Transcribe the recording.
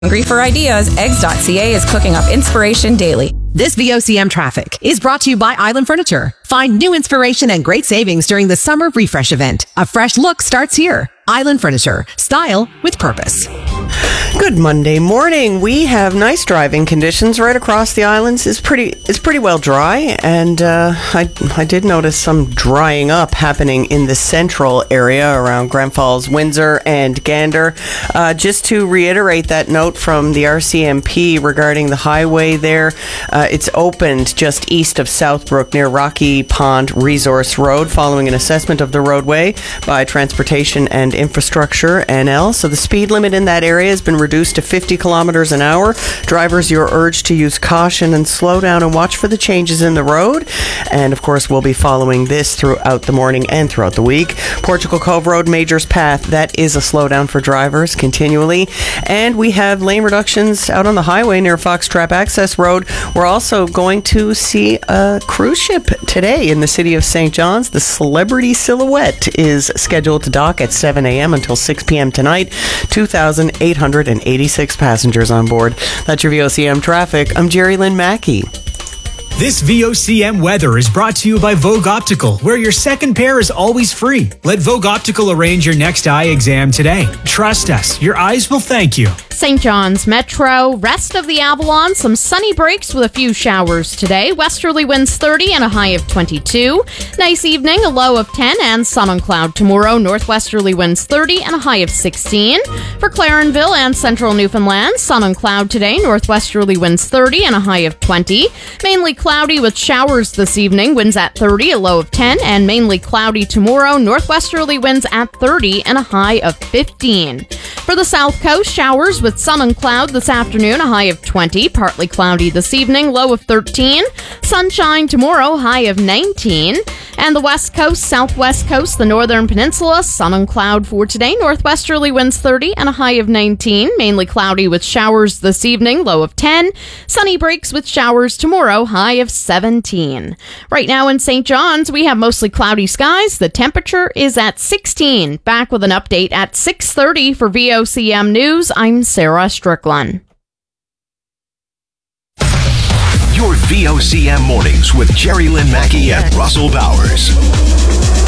Hungry for ideas? Eggs.ca is cooking up inspiration daily. This VOCM traffic is brought to you by Island Furniture. Find new inspiration and great savings during the Summer Refresh event. A fresh look starts here. Island Furniture. Style with purpose. Good Monday morning. We have nice driving conditions right across the islands. It's pretty well dry, and I did notice some drying up happening in the central area around Grand Falls, Windsor, and Gander. Just to reiterate that note from the RCMP regarding the highway there, it's opened just east of Southbrook near Rocky Pond Resource Road following an assessment of the roadway by Transportation and Infrastructure NL. So the speed limit in that area has been reduced to 50 kilometers an hour. Drivers, you're urged to use caution and slow down and watch for the changes in the road. And of course, we'll be following this throughout the morning and throughout the week. Portugal Cove Road, Majors Path, that is a slowdown for drivers continually. And we have lane reductions out on the highway near Fox Trap Access Road. We're also going to see a cruise ship today in the city of St. John's. The Celebrity Silhouette is scheduled to dock at 7 a.m. until 6 p.m. tonight. 2,886 passengers on board. That's your VOCM traffic. I'm Jerry Lynn Mackey. This VOCM weather is brought to you by Vogue Optical, where your second pair is always free. Let Vogue Optical arrange your next eye exam today. Trust us, your eyes will thank you. St. John's Metro, rest of the Avalon, some sunny breaks with a few showers today. Westerly winds 30 and a high of 22. Nice evening, a low of 10 and sun and cloud tomorrow. Northwesterly winds 30 and a high of 16. For Clarenville and central Newfoundland, sun and cloud today. Northwesterly winds 30 and a high of 20. Mainly cloudy with showers this evening. Winds at 30, a low of 10, and mainly cloudy tomorrow. Northwesterly winds at 30 and a high of 15. For the South Coast, showers with sun and cloud this afternoon, a high of 20. Partly cloudy this evening, low of 13. Sunshine tomorrow, high of 19. And the West Coast, Southwest Coast, the Northern Peninsula, sun and cloud for today. Northwesterly winds 30 and a high of 19. Mainly cloudy with showers this evening, low of 10. Sunny breaks with showers tomorrow, high of 17. Right now in St. John's, we have mostly cloudy skies. The temperature is at 16. Back with an update at 6:30 for VOCM News. I'm Sarah Strickland. Your VOCM mornings with Jerry Lynn Mackey and Russell Bowers.